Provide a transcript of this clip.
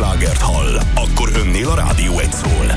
slágert hall, akkor önnél a rádió egy szól.